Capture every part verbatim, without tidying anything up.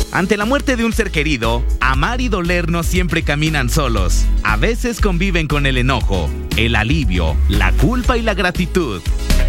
Ante la muerte de un ser querido, amar y doler no siempre caminan solos. A veces conviven con el enojo, el alivio, la culpa y la gratitud.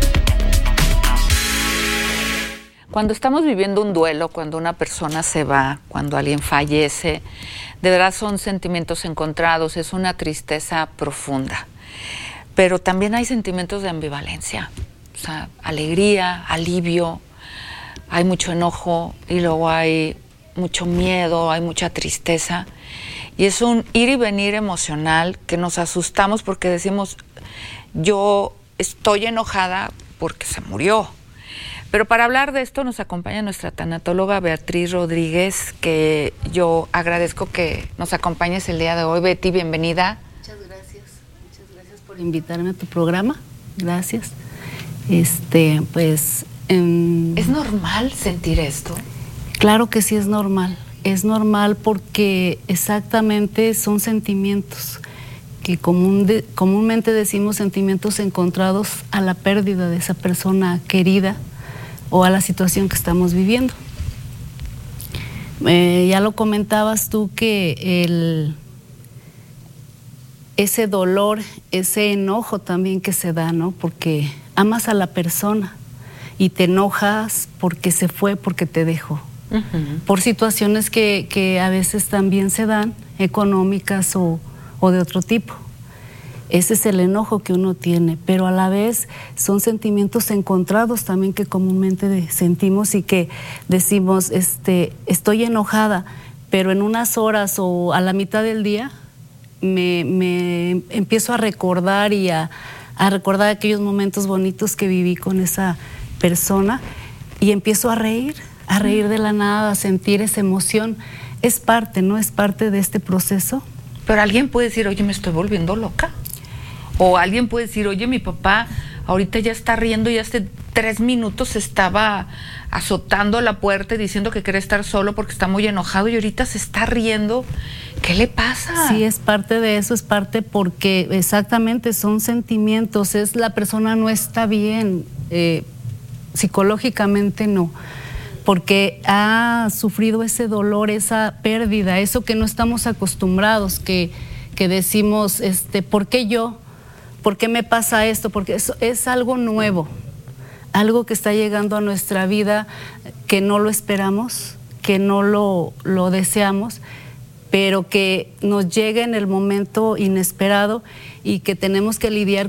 Cuando estamos viviendo un duelo, cuando una persona se va, cuando alguien fallece, de verdad son sentimientos encontrados, es una tristeza profunda. Pero también hay sentimientos de ambivalencia, o sea, alegría, alivio, hay mucho enojo y luego hay mucho miedo, hay mucha tristeza. Y es un ir y venir emocional que nos asustamos porque decimos, yo estoy enojada porque se murió. Pero para hablar de esto nos acompaña nuestra tanatóloga Beatriz Rodríguez, que yo agradezco que nos acompañes el día de hoy. Betty, bienvenida. Muchas gracias, muchas gracias por invitarme a tu programa. Gracias. Este, pues... Um, ¿Es normal sentir esto? Claro que sí es normal. Es normal porque exactamente son sentimientos que común de, comúnmente decimos sentimientos encontrados a la pérdida de esa persona querida o a la situación que estamos viviendo. Eh, ya lo comentabas tú que el, ese dolor, ese enojo también que se da, ¿no? Porque amas a la persona y te enojas porque se fue, porque te dejó. Uh-huh. Por situaciones que, que a veces también se dan, económicas o, o de otro tipo. Ese es el enojo que uno tiene, pero a la vez son sentimientos encontrados también que comúnmente sentimos y que decimos, este, estoy enojada, pero en unas horas o a la mitad del día me, me empiezo a recordar y a, a recordar aquellos momentos bonitos que viví con esa persona y empiezo a reír, a reír de la nada, a sentir esa emoción. Es parte, ¿no? Es parte de este proceso. Pero alguien puede decir, oye, me estoy volviendo loca. O alguien puede decir, oye, mi papá ahorita ya está riendo y hace tres minutos estaba azotando la puerta y diciendo que quiere estar solo porque está muy enojado y ahorita se está riendo. ¿Qué le pasa? Sí, es parte de eso, es parte porque exactamente son sentimientos, es la persona no está bien, eh, psicológicamente no, porque ha sufrido ese dolor, esa pérdida, eso que no estamos acostumbrados, que, que decimos, este, ¿por qué yo? ¿Por qué me pasa esto? Porque eso es algo nuevo, algo que está llegando a nuestra vida que no lo esperamos, que no lo, lo deseamos, pero que nos llega en el momento inesperado y que tenemos que lidiar